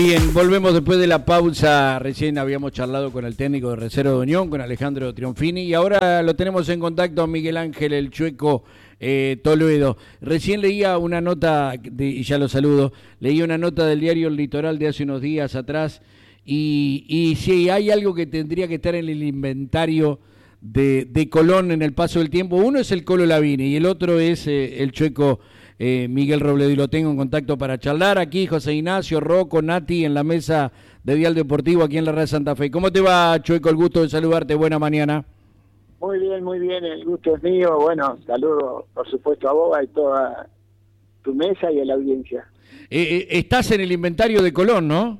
Bien, volvemos después de la pausa. Recién habíamos charlado con el técnico de Reserva de Unión, con Alejandro Trionfini, y ahora lo tenemos en contacto a Miguel Ángel, el Chueco Toledo. Recién leía una nota, y ya lo saludo, leí una nota del diario El Litoral de hace unos días atrás, y si hay algo que tendría que estar en el inventario de Colón en el paso del tiempo, uno es el Colo Lavini y el otro es el Chueco Miguel Robledo, y lo tengo en contacto para charlar. Aquí José Ignacio, Rocco, Nati en la mesa de Dial Deportivo aquí en la Red Santa Fe. ¿Cómo te va, Chueco? El gusto de saludarte, buena mañana. Muy bien, el gusto es mío. Bueno, saludo por supuesto a vos y toda tu mesa y a la audiencia. Estás en el inventario de Colón, ¿no?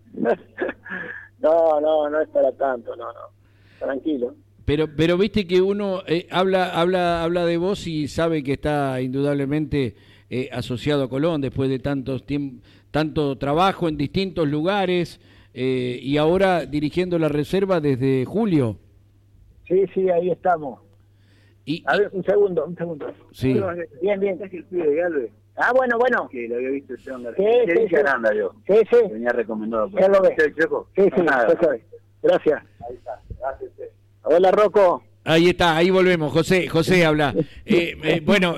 No es para tanto, no. Tranquilo. Pero viste que uno habla de vos y sabe que está indudablemente asociado a Colón después de tanto trabajo en distintos lugares y ahora dirigiendo la reserva desde julio. Sí, ahí estamos. A ver, un segundo. Sí. Bien. Es el pibe de Galvez. Ah, bueno. Que lo había visto ese hombre. Sí. Aranda yo. Sí. Venía recomendado. ¿Qué lo ves? Sí, Nada. Gracias. Ahí está. Gracias. Hola, Rocco. Ahí está, ahí volvemos. José habla. Bueno,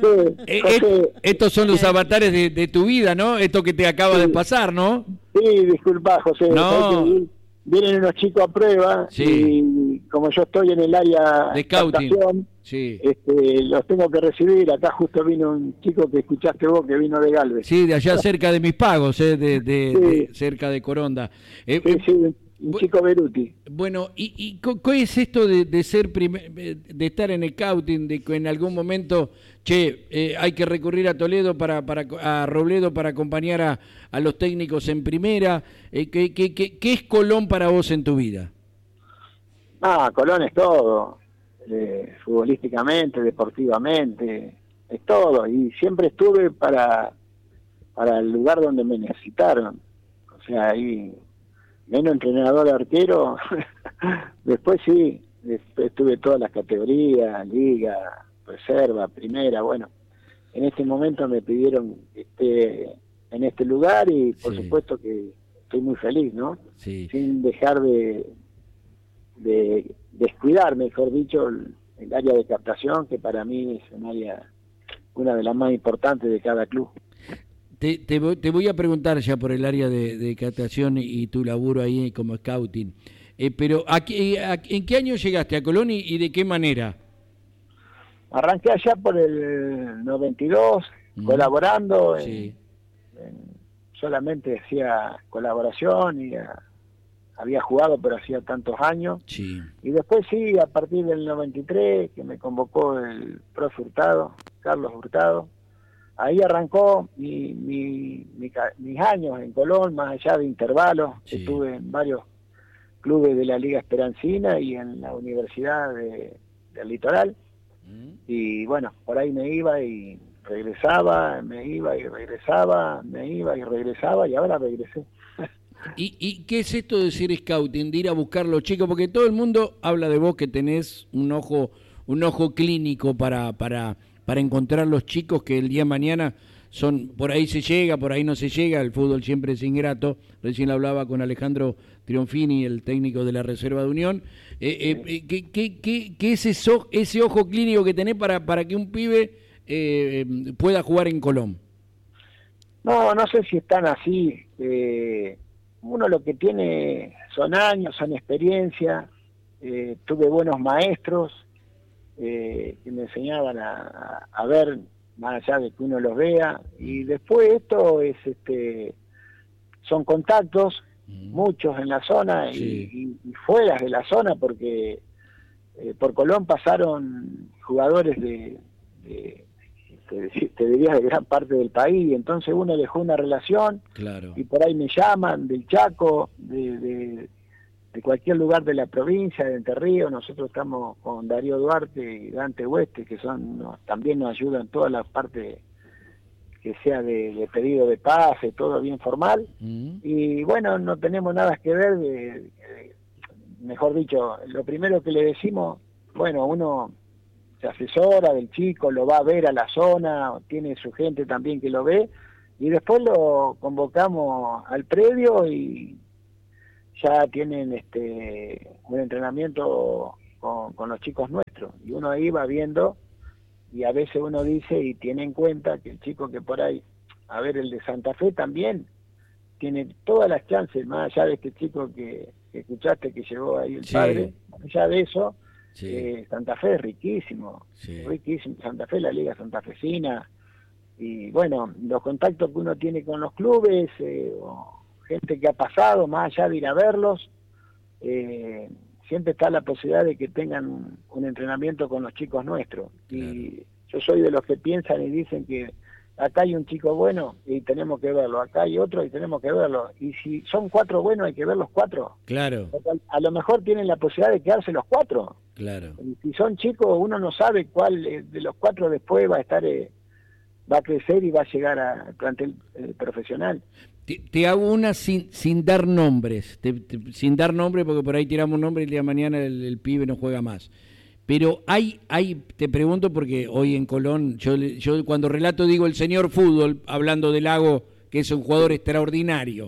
estos son los avatares de tu vida, ¿no? Esto que te acaba de pasar, ¿no? Sí, disculpa, José. No. Vienen unos chicos a prueba y como yo estoy en el área de scouting, sí. Los tengo que recibir. Acá justo vino un chico que escuchaste vos que vino de Galvez. Sí, de allá cerca de Mis Pagos, cerca de Coronda. Sí. Un chico Beruti. Bueno, ¿y qué es esto de ser de estar en el scouting, de que en algún momento, hay que recurrir a Toledo a Robledo para acompañar a los técnicos en primera? ¿Qué es Colón para vos en tu vida? Colón es todo, futbolísticamente, deportivamente, es todo, y siempre estuve para el lugar donde me necesitaron, o sea, ahí menos entrenador arquero. Después sí, después tuve todas las categorías, liga, reserva, primera. Bueno, en este momento me pidieron que esté en este lugar y por supuesto que estoy muy feliz, ¿no? Sí. Sin dejar de descuidar, mejor dicho, el área de captación, que para mí es una de las más importantes de cada club. Te voy a preguntar ya por el área de captación y tu laburo ahí como scouting. Pero ¿en qué año llegaste a Colón y de qué manera? Arranqué allá por el 92, colaborando. Sí. Solamente hacía colaboración y había jugado, pero hacía tantos años. Sí. Y después sí, a partir del 93, que me convocó el profe Hurtado, Carlos Hurtado. Ahí arrancó mis años en Colón, más allá de intervalos. Sí. Estuve en varios clubes de la Liga Esperancina y en la Universidad del Litoral. Y bueno, por ahí me iba y regresaba, me iba y regresaba, y ahora regresé. ¿Y qué es esto de ser scouting, de ir a buscar los chicos? Porque todo el mundo habla de vos que tenés un ojo clínico para encontrar los chicos que el día de mañana por ahí se llega, por ahí no se llega, el fútbol siempre es ingrato. Recién hablaba con Alejandro Trionfini, el técnico de la Reserva de Unión. ¿Qué es ese ojo clínico que tenés para que un pibe pueda jugar en Colón? No sé si están así. Uno lo que tiene son años, son experiencia. Tuve buenos maestros que me enseñaban a ver más allá de que uno los vea, y después esto es son contactos, muchos en la zona y fuera de la zona, porque por Colón pasaron jugadores te diría de gran parte del país, entonces uno dejó una relación. Claro. Y por ahí me llaman del Chaco, de cualquier lugar de la provincia, de Entre Ríos. Nosotros estamos con Darío Duarte y Dante Hueste, que también nos ayudan toda la parte que sea de pedido de pase, todo bien formal. Y bueno, no tenemos nada que ver, mejor dicho, lo primero que le decimos, bueno, uno se asesora del chico, lo va a ver a la zona, tiene su gente también que lo ve, Y después lo convocamos al predio y ya tienen un entrenamiento con los chicos nuestros. Y uno ahí va viendo, y a veces uno dice y tiene en cuenta que el chico que por ahí, a ver, el de Santa Fe también tiene todas las chances, más allá de este chico que escuchaste que llegó ahí el padre, más allá de eso, Santa Fe es riquísimo, riquísimo. Santa Fe, la Liga Santafesina, y bueno, los contactos que uno tiene con los clubes, o gente que ha pasado, más allá de ir a verlos, siempre está la posibilidad de que tengan un entrenamiento con los chicos nuestros. Claro. Y yo soy de los que piensan y dicen que acá hay un chico bueno y tenemos que verlo, acá hay otro y tenemos que verlo. Y si son 4 buenos hay que ver los 4. Claro. A lo mejor tienen la posibilidad de quedarse los 4. Claro. Y si son chicos, uno no sabe cuál de los 4 después va a estar... va a crecer y va a llegar al plantel profesional. Te hago una sin dar nombres, sin dar nombres, porque por ahí tiramos un nombre y el día de mañana el pibe no juega más. Pero te pregunto porque hoy en Colón, yo cuando relato digo el señor fútbol, hablando de Lago, que es un jugador extraordinario,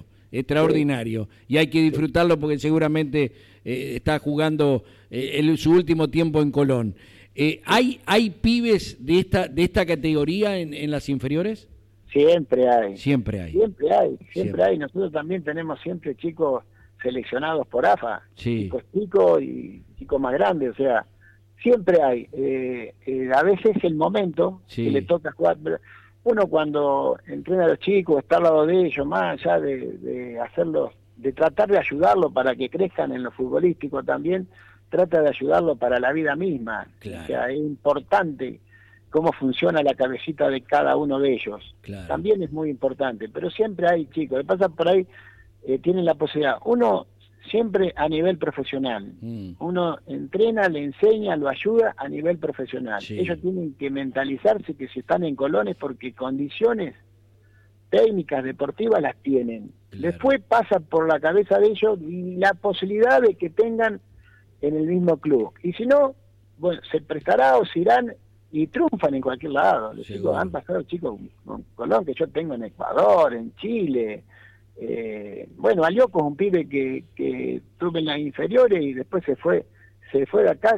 y hay que disfrutarlo porque seguramente está jugando su último tiempo en Colón. ¿Hay pibes de esta categoría en las inferiores? Siempre hay. Siempre hay. Siempre hay. Nosotros también tenemos siempre chicos seleccionados por AFA, chicos y chicos más grandes, o sea, siempre hay. A veces el momento que le toca jugar. Uno cuando entrena a los chicos, está al lado de ellos, más allá de hacerlos, de tratar de ayudarlos para que crezcan en lo futbolístico también, trata de ayudarlo para la vida misma. Claro. O sea, es importante cómo funciona la cabecita de cada uno de ellos. Claro. También es muy importante, pero siempre hay chicos, que pasa por ahí, tienen la posibilidad. Uno siempre a nivel profesional. Uno entrena, le enseña, lo ayuda a nivel profesional. Ellos tienen que mentalizarse que si están en Colón es porque condiciones técnicas, deportivas las tienen. Claro. Después pasa por la cabeza de ellos la posibilidad de que tengan en el mismo club. Y si no, bueno, se prestará o se irán y triunfan en cualquier lado. Los chicos, han pasado chicos con Colón que yo tengo en Ecuador, en Chile. Bueno, Alioco es un pibe que tuve en las inferiores y después se fue de acá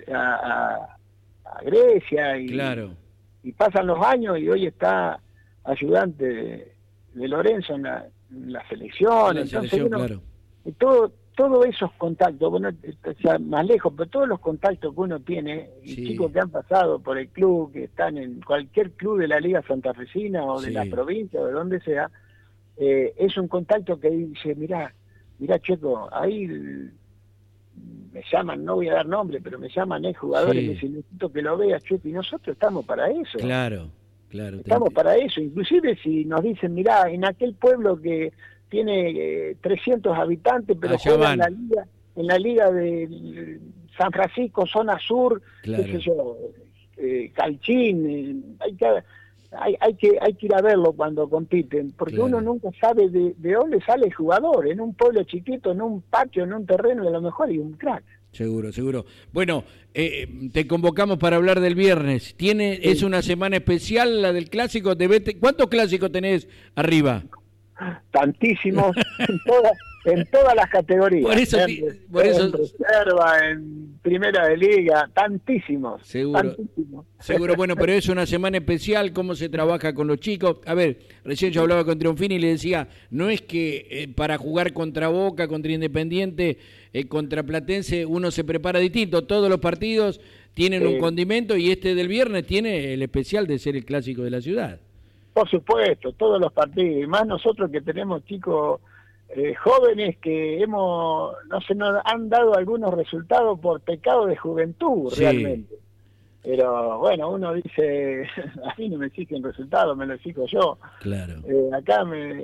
a Grecia y pasan los años y hoy está ayudante de Lorenzo en la selección. Entonces, claro. Todos esos contactos, bueno, o sea, más lejos, pero todos los contactos que uno tiene, y chicos que han pasado por el club, que están en cualquier club de la Liga Santafesina o de la provincia o de donde sea, es un contacto que dice, mirá Checo, ahí me llaman, no voy a dar nombre, pero me llaman jugadores, me dicen, necesito que lo veas, Checo, y nosotros estamos para eso. Claro. Estamos para eso, inclusive si nos dicen, mirá, en aquel pueblo que tiene 300 habitantes, pero juega en la liga de San Francisco, zona sur, qué sé yo, Calchín, hay que ir a verlo cuando compiten, porque uno nunca sabe de dónde sale el jugador, en un pueblo chiquito, en un patio, en un terreno, a lo mejor hay un crack. Seguro. Bueno, te convocamos para hablar del viernes. Es una semana especial la del clásico. ¿Cuántos clásicos tenés arriba? Tantísimos en todas las categorías. Por eso en reserva, en primera de liga, tantísimos. Seguro, bueno, pero es una semana especial, cómo se trabaja con los chicos. A ver, recién yo hablaba con Trionfini y le decía, no es que para jugar contra Boca, contra Independiente, contra Platense, uno se prepara distinto. Todos los partidos tienen un condimento y este del viernes tiene el especial de ser el clásico de la ciudad. Por supuesto, todos los partidos, y más nosotros que tenemos chicos jóvenes que no se nos han dado algunos resultados por pecado de juventud, realmente. Pero bueno, uno dice, a mí no me exigen resultados, me lo exijo yo. Claro. Acá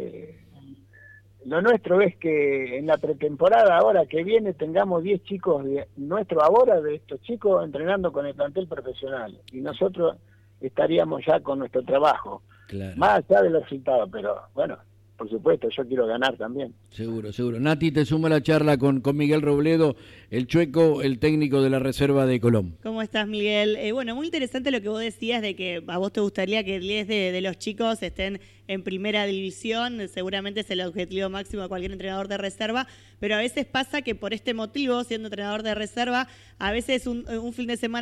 lo nuestro es que en la pretemporada ahora que viene tengamos 10 chicos de estos chicos entrenando con el plantel profesional, y nosotros estaríamos ya con nuestro trabajo. Claro. Más allá de los resultados, pero bueno, por supuesto, yo quiero ganar también. Seguro, seguro. Nati, te sumo a la charla con Miguel Robledo, el Chueco, el técnico de la reserva de Colón. ¿Cómo estás, Miguel? Bueno, muy interesante lo que vos decías de que a vos te gustaría que 10 de los chicos estén en primera división. Seguramente es el objetivo máximo de cualquier entrenador de reserva, pero a veces pasa que por este motivo, siendo entrenador de reserva, a veces un fin de semana